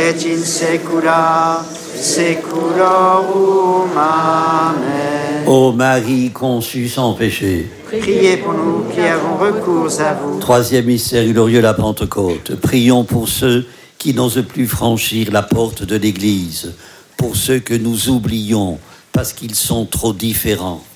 et in saecula saeculorum. Amen. Ô Marie conçue sans péché, Priez pour nous qui avons recours à vous. troisième mystère glorieux, la Pentecôte. Prions pour ceux qui n'osent plus franchir la porte de l'Église, pour ceux que nous oublions parce qu'ils sont trop différents.